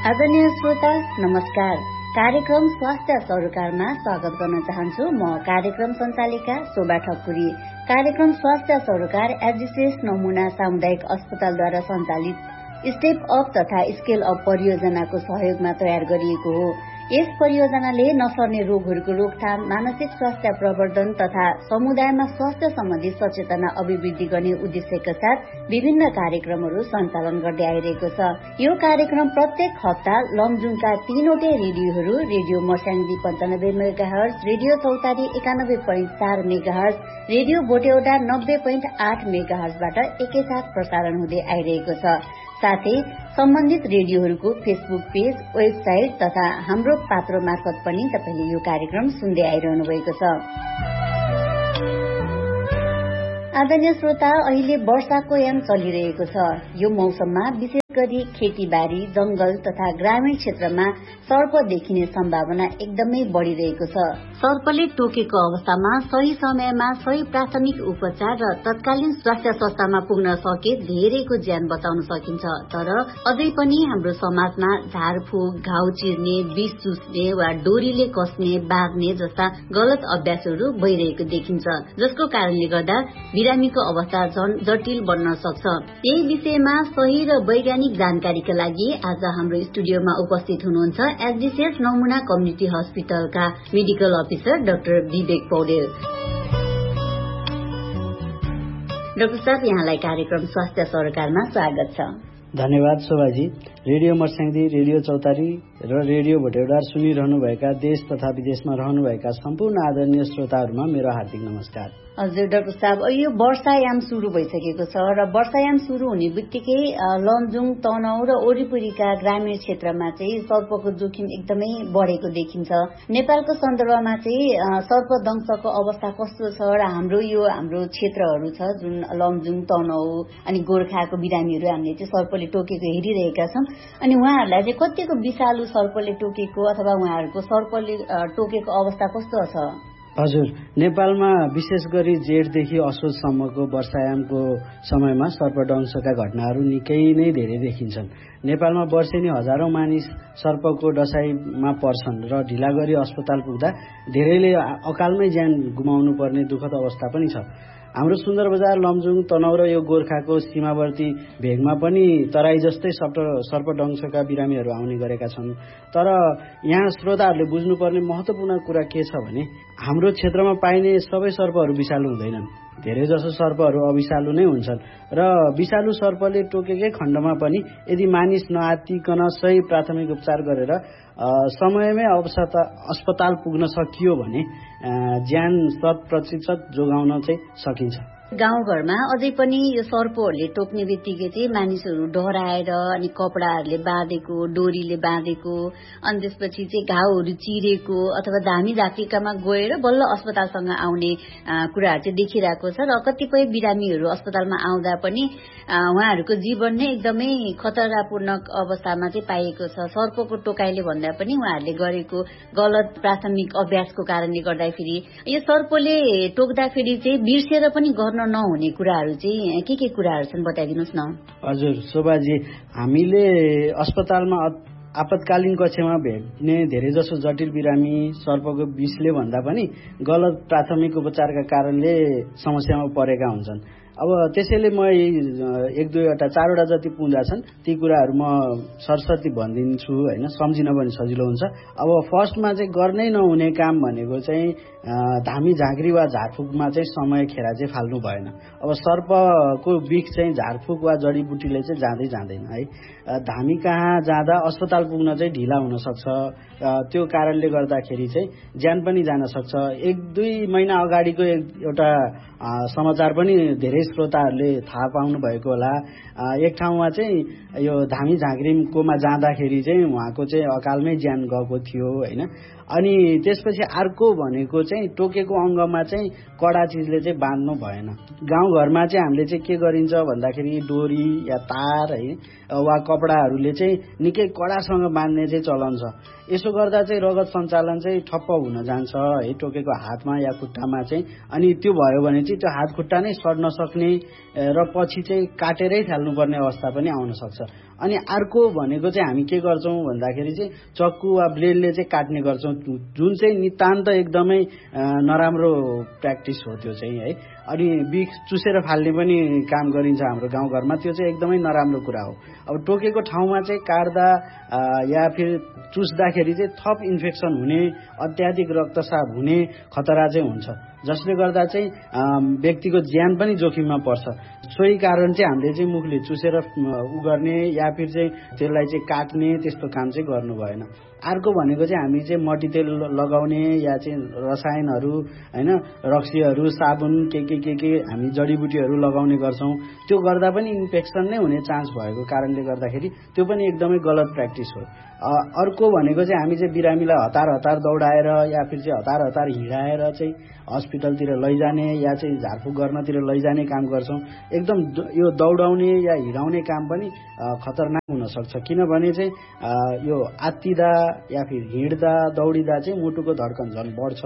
आदरणीय श्रोता नमस्कार। कार्यक्रम स्वास्थ्य सरोकारमा स्वागत गर्न चाहन्छु। म कार्यक्रम सञ्चालिका शोभा ठकुरी। कार्यक्रम स्वास्थ्य सरोकार एचजीसीएस नमुना सामुदायिक अस्पतालद्वारा सञ्चालित स्टेप अप तथा स्केल अप परियोजनाको सहयोगमा तयार गरिएको हो। यस परियोजनाले नसर्ने रोगहरूको रोकथाम, मानसिक स्वास्थ्य प्रवर्धन तथा समुदायमा स्वास्थ्य सम्बन्धी सचेतना अभिवृद्धि गर्ने उद्देश्यका साथ विभिन्न कार्यक्रमहरू सञ्चालन गर्दै आइरहेको छ। यो कार्यक्रम प्रत्येक हप्ता लमजुङका तीनवटै रेडियोहरू रेडियो मर्स्याङदी 95 मेगाहर्ज, रेडियो चौतारी 91.4 मेगाहर्ज, रेडियो बोटेओडा 90.8 मेगाहर्जबाट एकैसाथ प्रसारण हुँदै आइरहेको छ। साथै सम्बन्धित रेडियोहरूको फेसबुक पेज, वेबसाइट तथा हाम्रो पात्रो मार्फत पनि तपाईले यो कार्यक्रम सुन्दै आइरहनु भएको छ। आदरणीय श्रोता, अहिले वर्षाको याम चलिरहेको छ। यो मौसममा विशेष गरी खेतीबारी, जंगल तथा ग्रामीण क्षेत्रमा सर्प देखिने सम्भावना एकदमै बढ़िरहेको छ। सर्पले टोकेको अवस्थामा सही समयमा सही प्राथमिक उपचार र तत्कालीन स्वास्थ्य संस्थामा पुग्न सके धेरैको ज्यान बचाउन सकिन्छ। तर अझै पनि हाम्रो समाजमा झारफुक, घाउ चिर्ने, विष चुस्ने वा डोरीले कस्ने, बाँध्ने जस्ता गलत अभ्यासहरू भइरहेको देखिन्छ, जसको कारणले गर्दा बिरामीको अवस्था झन जटिल बन्न सक्छ। यही विषयमा सही र वैज्ञानिक जानकारीका लागि आज हाम्रो स्टुडियोमा उपस्थित हुनुहुन्छ एचजीसीएस नमुना कम्युनिटी हस्पिटलका मेडिकल अफिसर डाक्टर विवेक पौडेल। डाक्टर साहब, यहाँलाई कार्यक्रम स्वास्थ्य सरोकारमा स्वागत छ। धन्यवाद शोभाजी। रेडियो मर्स्याङदी, रेडियो चौतारी र रेडियो भोटेओडा सुनिरहनुभएका देश तथा विदेशमा रहनुभएका सम्पूर्ण आदरणीय श्रोताहरूमा मेरो हार्दिक नमस्कार। हजुर डाक्टर साहब, यो वर्षायाम सुरु भइसकेको छ र वर्षायाम सुरु हुने बित्तिकै लमजुङ, तनहुँ र वरिपरिका ग्रामीण क्षेत्रमा चाहिँ सर्पको जोखिम एकदमै बढेको देखिन्छ। नेपालको सन्दर्भमा चाहिँ सर्पदंशको अवस्था कस्तो छ र हाम्रो क्षेत्रहरू छ जुन लमजुङ, तनहुँ अनि गोर्खाको बिरामीहरू हामीले चाहिँ सर्पले टोकेको हेरिरहेका छौं, अनि उहाँहरूलाई चाहिँ कतिको विषालु सर्पले टोकेको अथवा उहाँहरूको सर्पले टोकेको अवस्था कस्तो छ? हजुर, नेपालमा विशेष गरी जेठदेखि असोजसम्मको वर्षायामको समयमा सर्पदंशका घटनाहरू निकै नै धेरै देखिन्छन्। नेपालमा वर्षेनी हजारौं मानिस सर्पको डसाईमा पर्छन् र ढिला गरी अस्पताल पुग्दा धेरैले अकालमै ज्यान गुमाउनु पर्ने दुःखद अवस्था पनि छ। हाम्रो सुन्दर बजार, लमजुङ, तनहुँ र यो गोर्खाको सीमावर्ती भेगमा पनि तराई जस्तै सर्पदंशका बिरामीहरू आउने गरेका छन्। तर यहाँ श्रोताहरूले बुझ्नुपर्ने महत्वपूर्ण कुरा के छ भने हाम्रो क्षेत्रमा पाइने सबै सर्पहरू विषालु हुँदैनन्। धेरै जसो सर्पहरू अविषालु नै हुन्छन् र विषालु सर्पले टोकेकै खण्डमा पनि यदि मानिस नआत्तिकन सही प्राथमिक उपचार गरेर समयमै अस्पताल पुग्न सकियो भने ज्यान 100% जोगाउन चाहिँ सकिन्छ। गाउँघरमा अझै पनि यो सर्पहरूले टोक्ने बित्तिकै चाहिँ मानिसहरू डराएर अनि कपडाहरूले बाँधेको, डोरीले बाँधेको, अनि त्यसपछि चाहिँ घाउहरू चिरेको अथवा धामी झाँक्रीकामा गएर बल्ल अस्पतालसँग आउने कुराहरू चाहिँ देखिरहेको छ। र कतिपय बिरामीहरू अस्पतालमा आउँदा पनि उहाँहरूको जीवन नै एकदमै खतरापूर्ण अवस्थामा चाहिँ पाइएको छ। सर्पको टोकाइले भन्दा पनि उहाँहरूले गरेको गलत प्राथमिक अभ्यासको कारणले गर्दाखेरि यो सर्पले टोक्दाखेरि चाहिँ बिर्सेर पनि गर्न नहुने कुराहरू चाहिँ के कुराहरू छन् बताइदिनुहोस् न। हजुर शोभाजी, हामीले अस्पतालमा आपतकालीन कक्षमा भेट्ने धेरै जसो जटिल बिरामी सर्पको विषले भन्दा पनि गलत प्राथमिक उपचारका कारणले समस्यामा परेका हुन्छन्। अब त्यसैले म 1-2 4 जति पुँजा छन्, ती कुराहरू म सरस्वती भनिदिन्छु हैन, सम्झिन पनि सजिलो हुन्छ। अब फर्स्टमा चाहिँ गर्नै नहुने काम भनेको चाहिँ धामी झाँक्री वा झारफुकमा चाहिँ समय खेरा चाहिँ फाल्नु भएन। अब सर्पको विष चाहिँ झारफुक वा जडीबुटीले चाहिँ जाँदैन है। धामी कहाँ जाँदा अस्पताल पुग्न चाहिँ ढिला हुन सक्छ। त्यो कारणले गर्दाखेरि चाहिँ ज्यान पनि जान सक्छ। 1-2 महिना अगाडिको एउटा समाचार पनि धेरै श्रोताहरूले थाहा पाउनु भएको होला। एक ठाउँमा चाहिँ यो धामी झाँक्रीकोमा जाँदाखेरि चाहिँ उहाँको चाहिँ अकालमै ज्यान गएको थियो हैन। अनि त्यसपछि अर्को भनेको चाहिँ टोकेको अङ्गमा चाहिँ कडा चिजले चाहिँ बाँध्नु भएन। गाउँघरमा चाहिँ हामीले चाहिँ के गरिन्छ भन्दाखेरि डोरी या तार है वा कपडाहरूले चाहिँ निकै कडासँग बाँध्ने चाहिँ चलन छ। यसो गर्दा चाहिँ रगत सञ्चालन चाहिँ ठप्प हुन जान्छ है टोकेको हातमा या खुट्टामा चाहिँ। अनि त्यो भयो भने चाहिँ त्यो हात खुट्टा नै सड्न सक्ने र पछि चाहिँ काटेरै फाल्नुपर्ने अवस्था पनि आउन सक्छ। अनि अर्को भनेको चाहिँ हामी के गर्छौँ भन्दाखेरि चाहिँ चक्कु वा ब्लेडले चाहिँ काट्ने गर्छौँ, जुन चाहिँ नितान्त एकदमै नराम्रो प्र्याक्टिस हो त्यो चाहिँ है। अनि बिख चुसेर फाल्ने पनि काम गरिन्छ हाम्रो गाउँघरमा, त्यो चाहिँ एकदमै नराम्रो कुरा हो। अब टोकेको ठाउँमा चाहिँ काट्दा या फिर चुस्दाखेरि चाहिँ थप इन्फेक्सन हुने, अत्याधिक रक्तस्राव हुने खतरा चाहिँ हुन्छ, जसले गर्दा चाहिँ व्यक्तिको ज्यान पनि जोखिममा पर्छ। सोही कारण चाहिँ हामीले चाहिँ मुखले चुसेर गर्ने या फिर चाहिँ त्यसलाई चाहिँ काट्ने त्यस्तो काम चाहिँ गर्नु भएन। अर्को भनेको चाहिँ हामी चाहिँ मट्टीतेल लगाउने या चाहिँ रसायनहरू हैन, रक्सीहरू, साबुन के हामी जडीबुटीहरू लगाउने गर्छौँ। त्यो गर्दा पनि इन्फेक्सन नै हुने चान्स भएको कारणले गर्दाखेरि त्यो पनि एकदमै गलत प्र्याक्टिस हो। अर्को भनेको चाहिँ हामी चाहिँ बिरामीलाई हतार दौडाएर या फिर चाहिँ हतार हिँडाएर चाहिँ हस्पिटलतिर लैजाने या चाहिँ झारफुक गर्नतिर लैजाने काम गर्छौँ। एकदम यो दौडाउने या हिँडाउने काम पनि खतरनाक हुन सक्छ, किनभने चाहिँ यो आत्तिदा या फिर हिँड्दा दौडिँदा चाहिँ मुटुको धड्कन झन्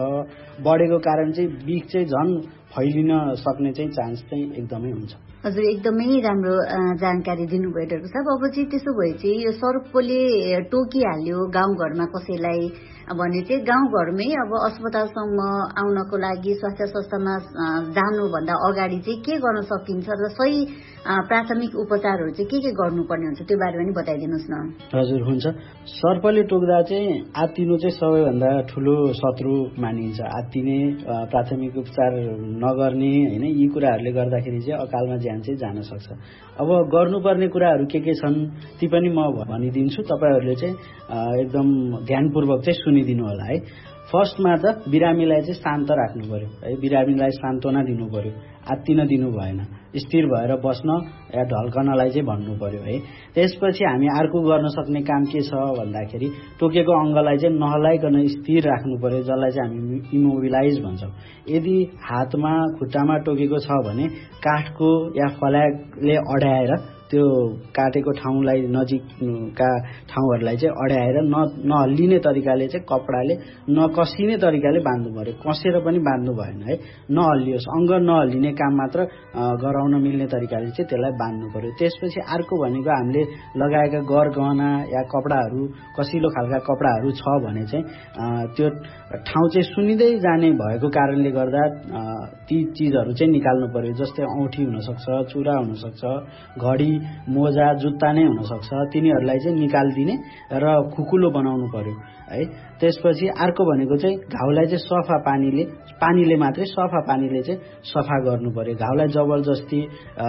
बढेको कारण चाहिँ बिख चाहिँ झन् फैलिन सक्ने चाहिँ चान्स चाहिँ एकदमै हुन्छ। हजुर, एकदमै राम्रो जानकारी दिनुभयो डाक्टर साहब। अब चाहिँ त्यसो भए चाहिँ यो सर्पले टोकिहाल्यो गाउँघरमा कसैलाई भने चाहिँ गाउँघरमै अब अस्पतालसम्म आउनको लागि स्वास्थ्य संस्थामा जानुभन्दा अगाडि चाहिँ के गर्न सकिन्छ र सही प्राथमिक उपचारहरू चाहिँ के गर्नुपर्ने हुन्छ त्यो बारेमा पनि बताइदिनुहोस् न। हजुर, हुन्छ। सर्पले टोक्दा चाहिँ आत्तिनु चाहिँ सबैभन्दा ठुलो शत्रु मानिन्छ। आत्तिने, प्राथमिक उपचार नगर्ने हैन, यी कुराहरूले गर्दाखेरि चाहिँ अकालमा ज्यान चाहिँ जान सक्छ। अब गर्नुपर्ने कुराहरू के छन् ती पनि म भनिदिन्छु, तपाईँहरूले चाहिँ एकदम ध्यानपूर्वक चाहिँ सुनिदिनु होला है। फर्स्टमा त बिरामीलाई चाहिँ शान्त राख्नु पर्यो है, बिरामीलाई सान्त्वना दिनु पर्यो, आत्तिन दिनु भएन, स्थिर भएर बस्न या ढल्कनलाई चाहिँ भन्नु पर्यो है। त्यसपछि हामी अर्को गर्न सक्ने काम के छ भन्दाखेरि टोकेको अङ्गलाई चाहिँ नहलाइकन स्थिर राख्नु पर्यो, जसलाई चाहिँ हामी इमोबिलाइज भन्छौँ। यदि हातमा खुट्टामा टोकेको छ भने काठको या फल्यागले अड्याएर त्यो काटेको ठाउँलाई, नजिकका ठाउँहरूलाई चाहिँ अड्याएर नहल्लिने तरिकाले चाहिँ कपडाले नकसिने तरिकाले बाँध्नु पर्यो, कसेर पनि बाँध्नु भएन है। नहल्लियोस्, अङ्ग नहल्लिने काम मात्र गराउन मिल्ने तरिकाले चाहिँ त्यसलाई बाँध्नु पर्यो। त्यसपछि अर्को भनेको हामीले लगाएका गहना या कपडाहरू, कसिलो खालका कपडाहरू छ भने चाहिँ त्यो ठाउँ चाहिँ सुनिँदै जाने भएको कारणले गर्दा ती चिजहरू चाहिँ निकाल्नु पर्यो। जस्तै औँठी हुनसक्छ, चुरा हुनसक्छ, घडी, मोजा, जुत्ता नै हुनसक्छ, तिनीहरूलाई चाहिँ निकालिदिने र खुकुलो बनाउनु पर्यो है। त्यसपछि अर्को भनेको चाहिँ घाउलाई चाहिँ सफा पानीले मात्रै सफा पानीले चाहिँ सफा गर्नु पर्यो। घाउलाई जबरजस्ती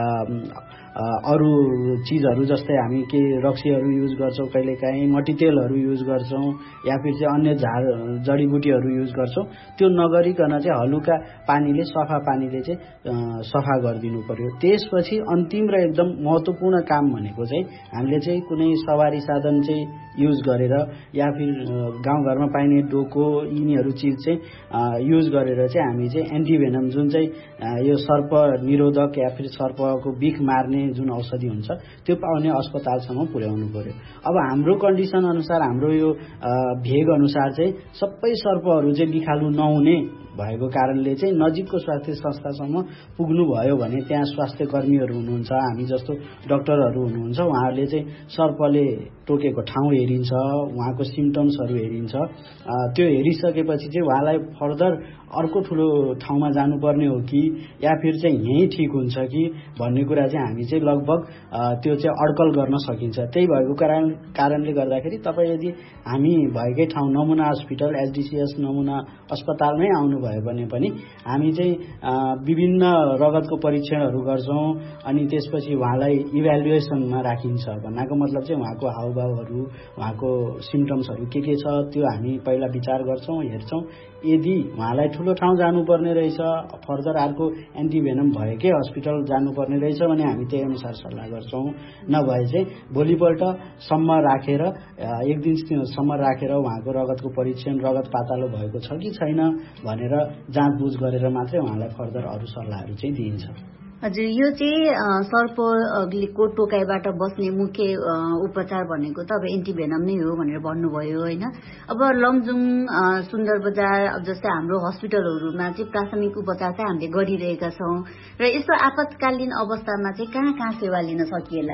अरू चिजहरू जस्तै हामी के रक्सीहरू युज गर्छौँ, कहिलेकाहीँ मट्टीतेलहरू युज गर्छौँ या फिर चाहिँ अन्य जडीबुटीहरू युज गर्छौँ, त्यो नगरिकन चाहिँ हलुका पानीले, सफा पानीले चाहिँ सफा गरिदिनु पर्यो। त्यसपछि अन्तिम र एकदम महत्त्वपूर्ण काम भनेको चाहिँ हामीले चाहिँ कुनै सवारी साधन चाहिँ युज गरेर या फिर गाउँघरमा पाइने डोको यिनीहरू चिज चाहिँ युज गरेर चाहिँ हामी चाहिँ एन्टिभेनम जुन चाहिँ यो सर्प निरोधक या फिर सर्पको बिख मार्ने जुन औषधि हुन्छ त्यो पाउने अस्पतालसम्म पुर्याउनु पर्यो। अब हाम्रो कन्डिसन अनुसार, हाम्रो यो भेग अनुसार चाहिँ सबै सर्पहरू चाहिँ बिखालु नहुने भएको कारणले चाहिँ नजिकको स्वास्थ्य संस्थासम्म पुग्नु भयो भने त्यहाँ स्वास्थ्य कर्मीहरू हुनुहुन्छ, हामी जस्तो डाक्टरहरू हुनुहुन्छ, उहाँहरूले चाहिँ सर्पले टोकेको ठाउँ हेरिन्छ, उहाँको सिम्टम्सहरू हेरिन्छ। त्यो हेरिसकेपछि चाहिँ उहाँलाई फर्दर अर्को ठुलो ठाउँमा जानुपर्ने हो कि या फिर चाहिँ यहीँ ठिक हुन्छ कि भन्ने कुरा चाहिँ हामी चाहिँ लगभग त्यो चाहिँ अड्कल गर्न सकिन्छ। त्यही भएको कारणले गर्दाखेरि तपाईँ यदि हामी भएकै ठाउँ नमुना हस्पिटल, एसडिसिएस नमुना अस्पतालमै आउनुभयो भने पनि हामी चाहिँ विभिन्न रगतको परीक्षणहरू गर्छौँ अनि त्यसपछि उहाँलाई इभ्यालुएसनमा राखिन्छ। भन्नाको मतलब चाहिँ उहाँको हावभावहरू, उहाँको सिम्टम्सहरू के छ त्यो हामी पहिला विचार गर्छौँ, हेर्छौँ। यदि उहाँलाई ठुलो ठाउँ जानुपर्ने रहेछ, फर्दर अर्को एन्टिभेनम भएकै हस्पिटल जानुपर्ने रहेछ भने हामी त्यही अनुसार सल्लाह गर्छौँ। नभए चाहिँ भोलिपल्टसम्म राखेर, एक दिनसम्म राखेर उहाँको रगतको परीक्षण, रगत पातालो भएको छ कि छैन भनेर जाँचबुझ गरेर मात्रै उहाँलाई फर्दर अरू सल्लाहहरू चाहिँ दिइन्छ। हजुर, यो चाहिँ सर्पको टोकाइबाट बस्ने मुख्य उपचार भनेको त अब एन्टिभेनम नै हो भनेर भन्नुभयो होइन। अब लमजुङ, सुन्दर बजार जस्तै हाम्रो हस्पिटलहरूमा चाहिँ प्राथमिक उपचार चाहिँ हामीले गरिरहेका छौँ र यस्तो आपतकालीन अवस्थामा चाहिँ कहाँ सेवा लिन सकिएला?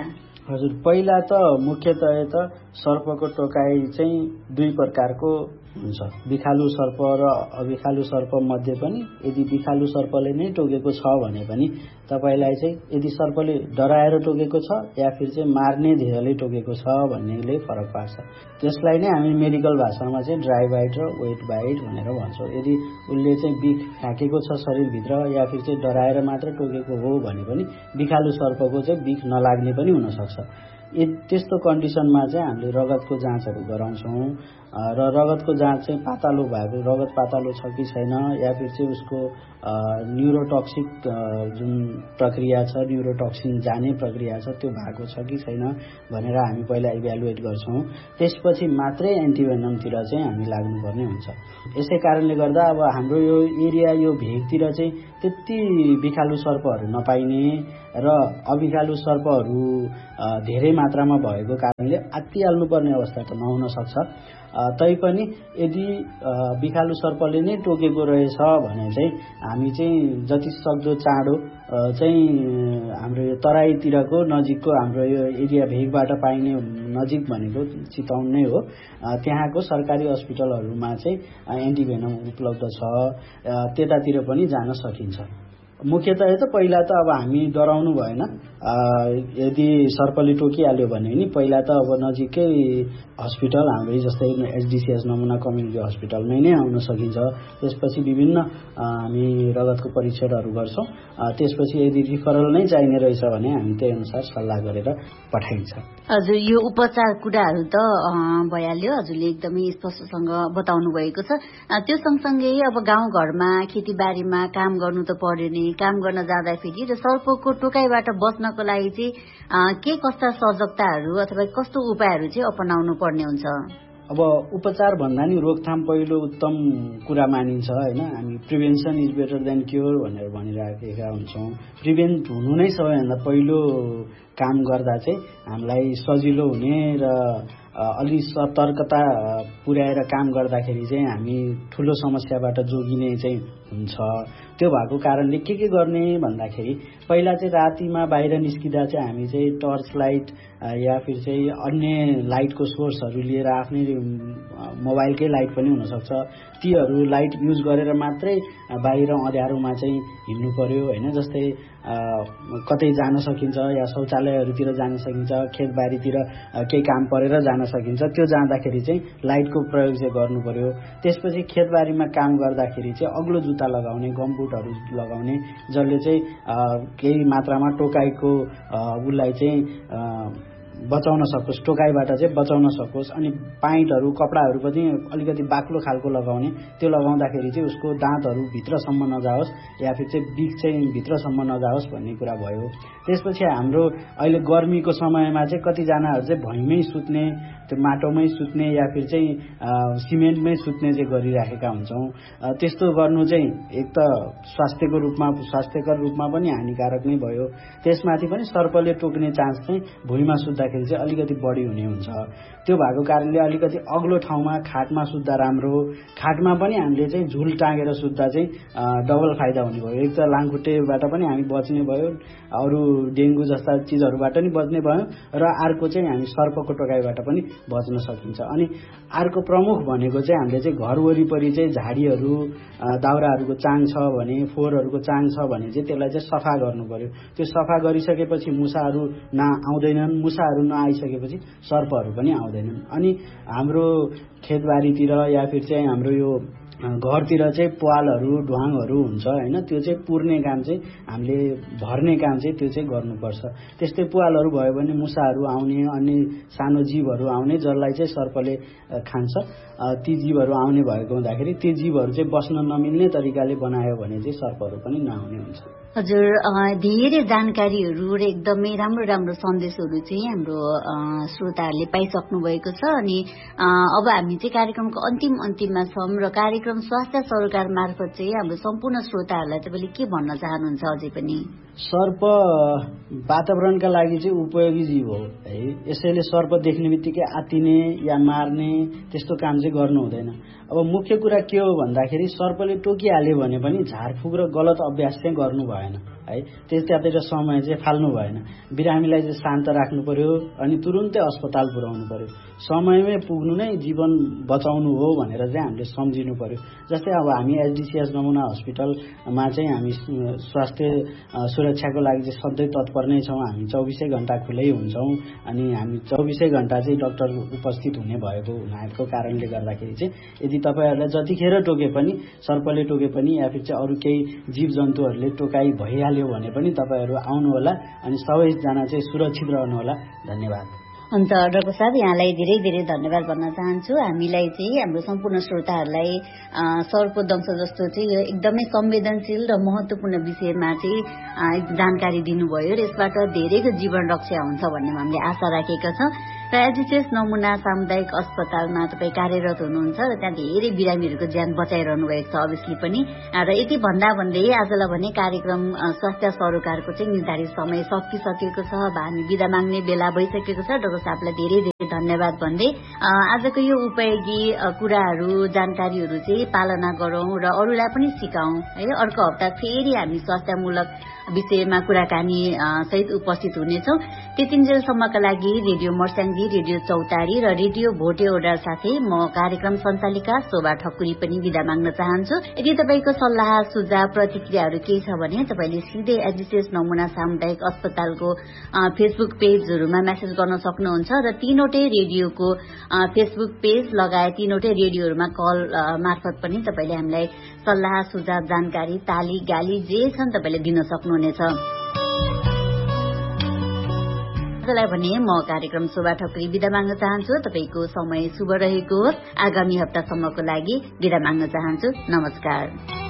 हजुर, पहिला त मुख्यतया त सर्पको टोकाइ चाहिँ दुई प्रकारको हुन्छ, बिखालु सर्प र अबिखालु सर्प मध्ये पनि यदि बिखालु सर्पले नै टोकेको छ भने पनि तपाईलाई चाहिँ यदि सर्पले डराएर टोकेको छ या फिर चाहिँ मार्ने ध्येयले टोकेको छ भन्नेले फरक पार्छ। त्यसलाई नै हामी मेडिकल भाषामा चाहिँ ड्राई बाइट र वेट बाइट भनेर भन्छौँ। यदि उसले चाहिँ बिख फ्याँकेको छ शरीरभित्र या फिर चाहिँ डराएर मात्र टोकेको हो भने पनि बिखालु सर्पको चाहिँ बिख नलाग्ने पनि हुनसक्छ। त्यस्तो कन्डिसनमा चाहिँ हामीले रगतको जाँचहरू गराउँछौँ र रगतको जाँच चाहिँ पातलो भएको रगत पातलो छ कि छैन या फिर चाहिँ उसको न्युरोटक्सिक जुन प्रक्रिया छ, न्युरोटक्सिन जाने प्रक्रिया छ त्यो भएको छ कि छैन भनेर हामी पहिला इभ्यालुएट गर्छौँ। त्यसपछि मात्रै एन्टिभेनमतिर चाहिँ हामी लाग्नुपर्ने हुन्छ। यसै कारणले गर्दा अब हाम्रो यो एरिया यो भेगतिर चाहिँ त्यति बिखालु सर्पहरू नपाइने र अबिखालु सर्पहरू धेरै मात्रामा भएको कारणले आत्तिहाल्नुपर्ने अवस्था त नहुन सक्छ। तैपनि यदि बिखालु सर्पले नै टोकेको रहेछ भने चाहिँ हामी चाहिँ जति सक्दो चाँडो चाहिँ हाम्रो यो तराईतिरको नजिकको हाम्रो यो एरिया भेगबाट पाइने नजिक भनेको चितवन नै हो, त्यहाँको सरकारी अस्पतालहरूमा चाहिँ एन्टिभेनम उपलब्ध छ, त्यतातिर पनि जान सकिन्छ। मुख्यतया त पहिला त अब हामी डराउनु भएन। यदि सर्पले टोकिहाल्यो भने नि पहिला त अब नजिकै हस्पिटल हाम्रै जस्तै एचडिसिएस नमुना कम्युनिटी हस्पिटलमै नै आउन सकिन्छ। त्यसपछि विभिन्न हामी रगतको परीक्षणहरू गर्छौँ। त्यसपछि यदि रिफरल नै चाहिने रहेछ भने हामी त्यही अनुसार सल्लाह गरेर पठाइन्छ। हजुर, यो उपचार कुराहरू त भइहाल्यो, हजुरले एकदमै स्पष्टसँग बताउनु भएको छ। त्यो सँगसँगै अब गाउँघरमा खेतीबारीमा काम गर्नु त पर्यो नि, काम गर्न जाँदाखेरि र सर्पको टोकाइबाट बच्नको लागि चाहिँ के कस्ता सजगताहरू अथवा कस्तो उपायहरू चाहिँ अपनाउनु पर्ने हुन्छ? अब उपचार भन्दा नि रोकथाम पहिलो उत्तम कुरा मानिन्छ हैन। हामी prevention is better than cure भनेर भनिराखेका हुन्छौँ। प्रिभेन्ट हुनु नै सबैभन्दा पहिलो काम गर्दा चाहिँ हामीलाई सजिलो हुने र अलि सतर्कता पुर्याएर काम गर्दाखेरि चाहिँ हामी ठुलो समस्याबाट जोगिने चाहिँ हुन्छ। त्यो भएको कारणले के गर्ने भन्दाखेरि पहिला चाहिँ रातिमा बाहिर निस्किँदा चाहिँ हामी चाहिँ टर्च लाइट या फिर चाहिँ अन्य लाइटको सोर्सहरू लिएर आफ्नै मोबाइलकै लाइट पनि हुनसक्छ, तीहरू लाइट युज गरेर मात्रै बाहिर अँध्यारोमा चाहिँ हिँड्नु पर्यो हैन। जस्तै कतै जान सकिन्छ या शौचालयहरूतिर जान सकिन्छ, खेतबारीतिर केही काम परेर जान सकिन्छ, त्यो जाँदाखेरि चाहिँ लाइटको प्रयोग चाहिँ गर्नु पर्यो। त्यसपछि खेतबारीमा काम गर्दाखेरि चाहिँ अग्लो जुत्ता लगाउने, गमबुटहरू लगाउने, जसले चाहिँ केही मात्रामा टोकाइको उसलाई चाहिँ बचाउन सकोस्, टोकाइबाट चाहिँ बचाउन सकोस्। अनि पाइन्टहरू कपडाहरू पनि अलिकति बाक्लो खालको लगाउने, त्यो लगाउँदाखेरि चाहिँ उसको दाँतहरू भित्रसम्म नजाओस् या फिर चाहिँ बिख चाहिँ भित्रसम्म नजाओस् भन्ने कुरा भयो। त्यसपछि हाम्रो अहिले गर्मीको समयमा चाहिँ कतिजनाहरू चाहिँ भुइँमै सुत्ने, त्यो माटोमै सुत्ने या फिर चाहिँ सिमेन्टमै सुत्ने चाहिँ गरिराखेका हुन्छौँ। त्यस्तो गर्नु चाहिँ एक त स्वास्थ्यकर रूपमा पनि हानिकारक नै भयो। त्यसमाथि पनि सर्पले टोक्ने चान्स चाहिँ भुइँमा सुत्दाखेरि चाहिँ अलिकति बढी हुने हुन्छ। त्यो भएको कारणले अलिकति अग्लो ठाउँमा खाटमा सुत्दा राम्रो। खाटमा पनि हामीले चाहिँ झुल टाँगेर सुत्दा चाहिँ डबल फाइदा हुने भयो। एक त लामखुट्टेबाट पनि हामी बच्ने भयो, अरू डेङ्गु जस्ता चिजहरूबाट पनि बच्ने भयो र अर्को चाहिँ हामी सर्पको टोकाइबाट पनि बच्न सकिन्छ। अनि अर्को प्रमुख भनेको चाहिँ हामीले चाहिँ घर वरिपरि चाहिँ झाडीहरू दाउराहरूको चाङ छ भने, फोहोरहरूको चाङ छ भने चाहिँ त्यसलाई चाहिँ सफा गर्नु पर्यो। त्यो सफा गरिसकेपछि मुसाहरू आउँदैनन्, मुसाहरू नआइसकेपछि सर्पहरू पनि आउँदैनन्। अनि हाम्रो खेतबारीतिर या फिर चाहिँ हाम्रो यो घरतिर चाहिँ प्वालहरू ढुवाङहरू हुन्छ हैन, त्यो चाहिँ पुर्ने काम चाहिँ हामीले भर्ने काम चाहिँ त्यो चाहिँ गर्नुपर्छ। त्यस्तै प्वालहरू भयो भने मुसाहरू आउने, अनि सानो जीवहरू आउने जसलाई चाहिँ सर्पले खान्छ, ती जीवहरू आउने भएको हुँदाखेरि ती जीवहरू चाहिँ बस्न नमिल्ने तरिकाले बनायो भने चाहिँ सर्पहरू पनि नआउने हुन्छ। हजुर, धेरै जानकारीहरू र एकदमै राम्रो राम्रो सन्देशहरू चाहिँ हाम्रो श्रोताहरूले पाइसक्नु भएको छ। अनि अब हामी चाहिँ कार्यक्रमको अन्तिममा छौँ र कार्यक्रम स्वास्थ्य सरोकार मार्फत चाहिँ हाम्रो सम्पूर्ण श्रोताहरूलाई तपाईँले के भन्न चाहनुहुन्छ? अझै पनि सर्प वातावरणका लागि चाहिँ उपयोगी जीव हो है। यसैले सर्प देख्ने बित्तिकै आत्तिने या मार्ने त्यस्तो काम चाहिँ गर्नु हुँदैन। अब मुख्य कुरा के हो भन्दाखेरि सर्पले टोकिहाल्यो भने पनि झारफुक र गलत अभ्यास चाहिँ गर्नु भएन। है। त्यतातिर समय चाहिँ फाल्नु भएन। बिरामीलाई चाहिँ शान्त राख्नु पर्यो अनि तुरुन्तै अस्पताल पुर्याउनु पर्यो। समयमै पुग्नु नै जीवन बचाउनु हो भनेर चाहिँ हामीले सम्झिनु पर्यो। जस्तै अब हामी एसडिसिएस नमुना हस्पिटलमा चाहिँ हामी स्वास्थ्य सुरक्षाको लागि चाहिँ सधैँ तत्पर नै छौँ। हामी 24 घण्टा खुलै हुन्छौँ अनि हामी 24 घण्टा चाहिँ डाक्टर उपस्थित हुने भएको कारणले गर्दाखेरि चाहिँ यदि तपाईँहरूलाई जतिखेर टोके पनि, सर्पले टोके पनि या फिर चाहिँ अरू केही जीव जन्तुहरूले टोकाइ भइहाल्यो भने पनि तपाईँहरू आउनुहोला अनि सबैजना चाहिँ सुरक्षित रहनुहोला। धन्यवाद। हुन्छ डाक्टर साहब, यहाँलाई धेरै धेरै धन्यवाद भन्न चाहन्छु। हामीलाई चाहिँ हाम्रो सम्पूर्ण श्रोताहरूलाई सर्पदंश जस्तो चाहिँ यो एकदमै संवेदनशील र महत्वपूर्ण विषयमा चाहिँ जानकारी दिनुभयो र यसबाट धेरैको जीवन रक्षा हुन्छ भन्ने हामीले आशा राखेका छौँ। र एसडिसिएस नमुना सामुदायिक अस्पतालमा तपाईँ कार्यरत हुनुहुन्छ र त्यहाँ धेरै बिरामीहरूको ज्यान बचाइरहनु भएको छ अभियसली पनि। र यति भन्दै आजलाई भने कार्यक्रम स्वास्थ्य सरोकारको चाहिँ निर्धारित समय सकिसकेको छ। अब हामी बिदा माग्ने बेला भइसकेको छ। डाक्टर साहबलाई धेरै धेरै धन्यवाद भन्दै आजको यो उपयोगी कुराहरू जानकारीहरू चाहिँ पालना गरौं र अरूलाई पनि सिकाउँ है। अर्को हप्ता फेरि हामी स्वास्थ्यमूलक विषयमा कुराकानी सहित उपस्थित हुनेछौँ। त्यतिन्जेलसम्मका लागि रेडियो मर्स्याङ्गी, रेडियो चौतारी र रेडियो भोटे ओडार साथै म कार्यक्रम सञ्चालिका शोभा ठकुरी पनि बिदा माग्न चाहन्छु। यदि तपाईँको सल्लाह सुझाव प्रतिक्रियाहरू केही छ भने तपाईँले सिधै एसडिसिएस नमुना सामुदायिक अस्पतालको फेसबुक पेजहरूमा मेसेज गर्न सक्नुहुन्छ र तीनवटै रेडियोको फेसबुक पेज लगायत तीनवटै रेडियोहरूमा कल मार्फत पनि तपाईँले हामीलाई सल्लाह सुझाव जानकारी ताली गाली जे छन् तपाईँले दिन सक्नुहुनेछ। आजलाई भने म कार्यक्रम शोभा ठकुरी बिदा माग्न चाहन्छु। तपाईँको समय शुभ रहेको होस्। आगामी हप्तासम्मको लागि बिदा माग्न चाहन्छु। नमस्कार।